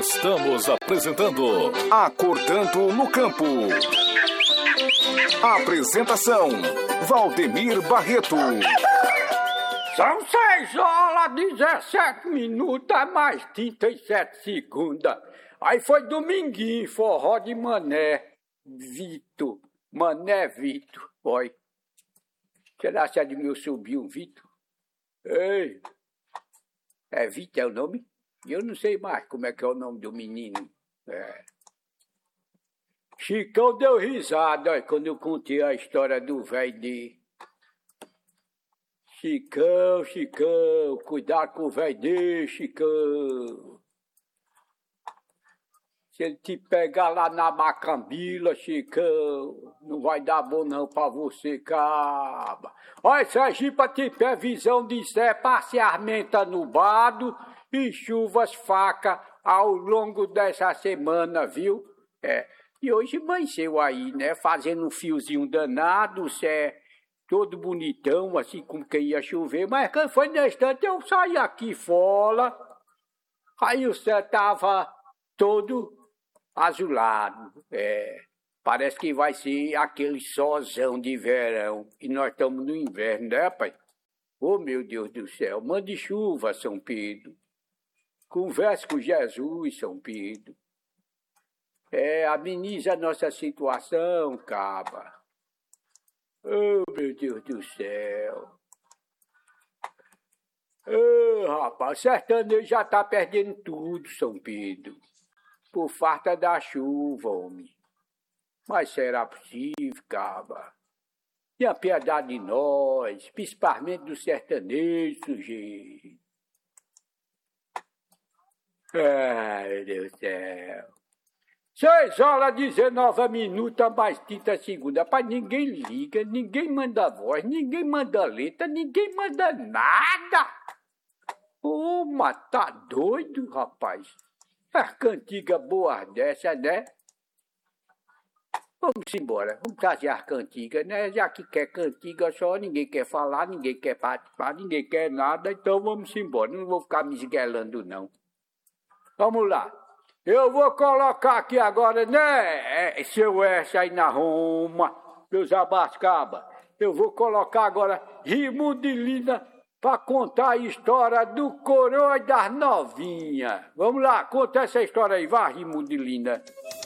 Estamos apresentando Acordando no Campo. Apresentação: Valdemir Barreto. São 6h17 mais 37 segundos. Aí foi dominguinho, forró de Mané Vitor. Mané Vitor, oi. Será que é de meu sobrinho Vitor? Ei, é Vitor é o nome? Eu não sei mais como é que é o nome do menino. Chicão deu risada quando eu contei a história do velho de... Chicão, cuidado com o velho de Chicão. Se ele te pegar lá na Macambila, Chicão, não vai dar bom não pra você, caba. Olha, Sergipe tem previsão de Zé parcialmente nublado e chuvas fracas ao longo dessa semana, viu? E hoje amanheceu aí, né, fazendo um fiozinho danado, Zé, todo bonitão, assim como que ia chover, mas quando foi no instante eu saí aqui fora, aí o céu tava todo azulado, parece que vai ser aquele solzão de verão, e nós estamos no inverno, né, pai? Oh, meu Deus do céu, mande chuva, São Pedro. Converse com Jesus, São Pedro. Ameniza a nossa situação, caba. Oh, meu Deus do céu. Oh, rapaz, sertanejo já tá perdendo tudo, São Pedro. Por falta da chuva, homem. Mas será possível, caba? Tenha piedade de nós, principalmente do sertanejo, sujeito. Ai, meu Deus do céu. 6h19 mais 30 segundos. Rapaz, ninguém liga, ninguém manda voz, ninguém manda letra, ninguém manda nada. Ô, mas tá doido, rapaz. As cantigas boas dessa, né? Vamos embora, vamos trazer as cantigas, né? Já que quer cantiga só, ninguém quer falar, ninguém quer participar, ninguém quer nada, então vamos embora. Não vou ficar me esguelando, não. Vamos lá. Eu vou colocar aqui agora, né, seu S aí na Roma, meus abascaba. Eu vou colocar agora Rimundilina para contar a história do coroa e das novinhas. Vamos lá, conta essa história aí, vai, Rimundilina.